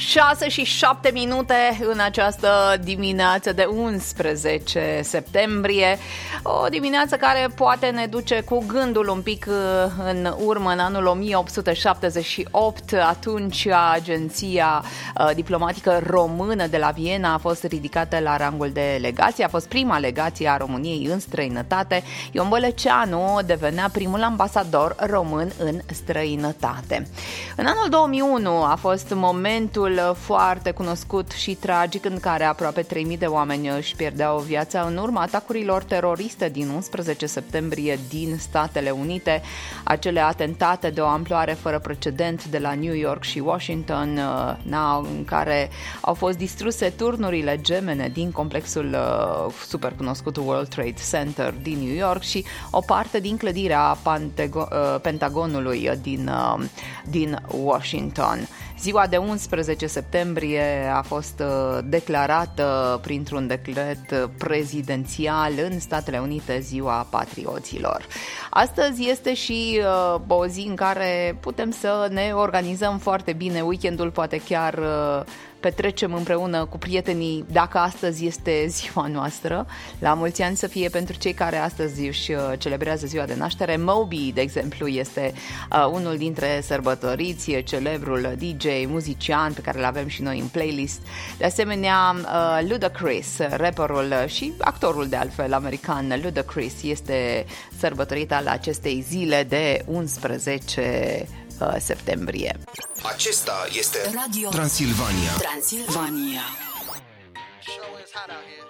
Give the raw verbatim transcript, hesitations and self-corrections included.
șase și șapte minute în această dimineață de unsprezece septembrie. O dimineață care poate ne duce cu gândul un pic în urmă, în anul o mie opt sute șaptezeci și opt. Atunci agenția diplomatică română de la Viena a fost ridicată la rangul de legație. A fost prima legație a României în străinătate. Ion Bălăceanu devenea primul ambasador român în străinătate. În anul două mii unu a fost momentul foarte cunoscut și tragic în care aproape trei mii de oameni își pierdeau viața în urma atacurilor teroriste din unsprezece septembrie din Statele Unite, acele atentate de o amploare fără precedent de la New York și Washington, în care au fost distruse turnurile gemene din complexul super cunoscut World Trade Center din New York și o parte din clădirea Pentagonului din, din Washington. Ziua de unsprezece septembrie a fost declarată printr-un decret prezidențial în Statele Unite Ziua Patrioților. Astăzi este și uh, o zi în care putem să ne organizăm foarte bine weekendul, poate chiar uh, petrecem împreună cu prietenii, dacă astăzi este ziua noastră. La mulți ani să fie pentru cei care astăzi își celebrează ziua de naștere. Moby, de exemplu, este uh, unul dintre sărbătoriți, celebrul D J, muzician pe care îl avem și noi în playlist. De asemenea, uh, Ludacris, rapperul și actorul de altfel american Ludacris, este sărbătorit al acestei zile de unsprezece septembrie. Acesta este Radio Transilvania. Transilvania. Show is hot out here.